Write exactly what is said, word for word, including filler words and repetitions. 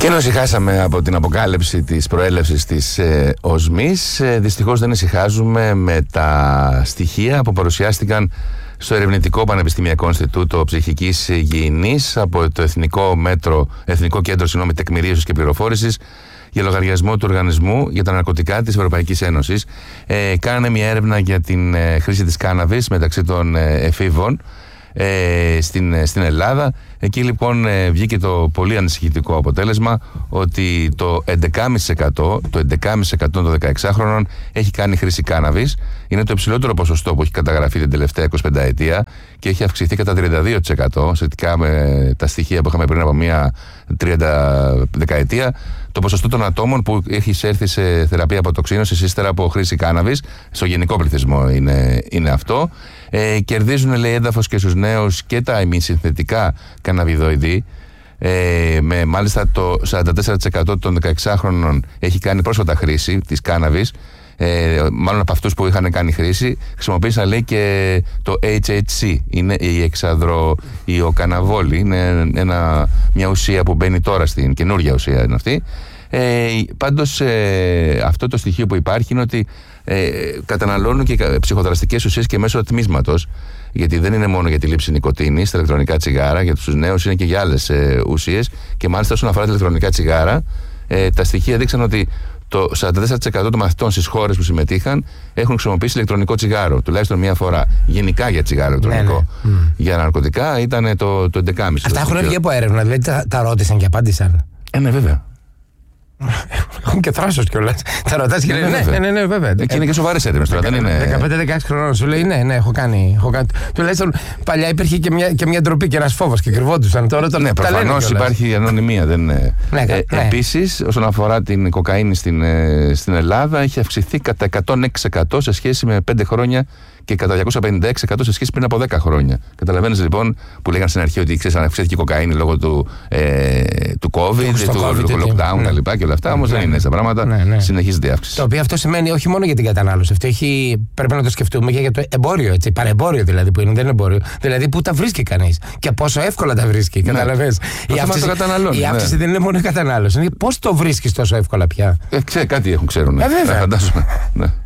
Και ενώ ησυχάσαμε από την αποκάλυψη της προέλευσης της ε, οσμής, ε, δυστυχώς δεν ησυχάζουμε με τα στοιχεία που παρουσιάστηκαν στο Ερευνητικό Πανεπιστημιακό Ινστιτούτο Ψυχικής Υγιεινής από το Εθνικό, Μέτρο, Εθνικό Κέντρο συγγνώμη, Τεκμηρίωσης και Πληροφόρησης για λογαριασμό του Οργανισμού για τα Ναρκωτικά της Ευρωπαϊκής Ένωσης. Ε, κάνανε μια έρευνα για την ε, χρήση της κάναβης μεταξύ των ε, εφήβων Ε, στην, στην Ελλάδα. Εκεί λοιπόν ε, βγήκε το πολύ ανησυχητικό αποτέλεσμα ότι το έντεκα κόμμα πέντε τοις εκατό το έντεκα κόμμα πέντε τοις εκατό των δεκαεξάχρονων έχει κάνει χρήση κάναβης. Είναι το υψηλότερο ποσοστό που έχει καταγραφεί την τελευταία εικοσιπενταετία και έχει αυξηθεί κατά τριάντα δύο τοις εκατό σχετικά με τα στοιχεία που είχαμε πριν από μια τριάντα δεκαετία. Το ποσοστό των ατόμων που έχει εισέλθει σε θεραπεία αποτοξίνωσης ύστερα από χρήση κάναβης, στο γενικό πληθυσμό είναι, είναι αυτό. Ε, κερδίζουν, λέει, έδαφος και στους νέους και τα ημισυνθετικά καναβιδοειδή. Ε, με, μάλιστα το σαράντα τέσσερα τοις εκατό των δεκαεξάχρονων έχει κάνει πρόσφατα χρήση της κάναβης. Ε, μάλλον από αυτούς που είχαν κάνει χρήση χρησιμοποίησαν, λέει, και το έιτς έιτς σι, είναι η εξαδροϊοκαναβόλη, είναι ένα, μια ουσία που μπαίνει τώρα στην καινούργια ουσία είναι αυτή. Ε, πάντως ε, αυτό το στοιχείο που υπάρχει είναι ότι ε, καταναλώνουν και ψυχοδραστικές ουσίες και μέσω τμίσματος, γιατί δεν είναι μόνο για τη λήψη νικοτίνης στα ηλεκτρονικά τσιγάρα, για τους νέους είναι και για άλλες ε, ουσίες. Και μάλιστα όσον αφορά τα ηλεκτρονικά τσιγάρα, ε, τα στοιχεία δείξαν ότι το σαράντα τέσσερα τοις εκατό των μαθητών στις χώρες που συμμετείχαν έχουν χρησιμοποιήσει ηλεκτρονικό τσιγάρο, τουλάχιστον μία φορά. Γενικά για τσιγάρο ηλεκτρονικό. Ναι, ναι. Mm. Για ναρκωτικά ήταν το, το έντεκα κόμμα πέντε τοις εκατό. Αυτά έχουν βγει από έρευνα, δηλαδή τα, τα ρώτησαν και απάντησαν. Ε, ναι, βέβαια. Έχουν και θράσος κιόλας. Τα ρωτάς και λέει ναι, ναι, ναι, ναι, βέβαια. Εκεί είναι και σοβαρές έρευνες τώρα, δεν είναι. δεκαπέντε δεκαέξι χρονών σου λέει ναι, ναι, έχω κάνει. Έχω κάνει. Τουλάχιστον παλιά υπήρχε και μια, και μια ντροπή και ένας φόβος και κρυβόντουσαν. Τώρα το ναι, προφανώς υπάρχει ανωνυμία. Δεν... ναι, ε, ναι. Επίσης, όσον αφορά την κοκαίνη στην, στην Ελλάδα, έχει αυξηθεί κατά εκατόν έξι τοις εκατό σε σχέση με πέντε χρόνια και κατά διακόσια πενήντα έξι τοις εκατό σε σχέση πριν από δέκα χρόνια. Καταλαβαίνεις λοιπόν που λέγανε στην αρχή ότι ξέρεις, αυξήθηκε η κοκαίνη λόγω του, ε, του COVID, του, COVID, του lockdown ναι. κλπ. Και όλα αυτά. Όμως ναι, δεν είναι έτσι τα πράγματα. Ναι, ναι. Συνεχίζεται η αύξηση. Το οποίο αυτό σημαίνει όχι μόνο για την κατανάλωση. Αυτό έχει, πρέπει να το σκεφτούμε και για το εμπόριο. Έτσι, παρεμπόριο δηλαδή που είναι, δεν είναι εμπόριο. Δηλαδή που τα βρίσκει κανείς και πόσο εύκολα τα βρίσκει. Ναι. Καταλαβαίνεις. Η αύξηση, το η αύξηση ναι. δεν είναι μόνο η κατανάλωση. Πώς το βρίσκεις τόσο εύκολα πια. Ε, ξέρει, κάτι έχουν ξέρουν. Ε, βέβαια. Φαντάζομαι. Ναι.